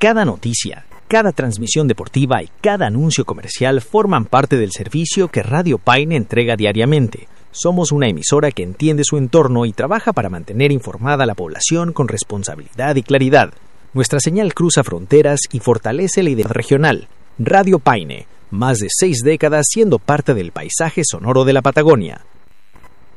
Cada noticia, cada transmisión deportiva y cada anuncio comercial forman parte del servicio que Radio Paine entrega diariamente. Somos una emisora que entiende su entorno y trabaja para mantener informada a la población con responsabilidad y claridad. Nuestra señal cruza fronteras y fortalece la identidad regional. Radio Paine, más de 6 décadas siendo parte del paisaje sonoro de la Patagonia.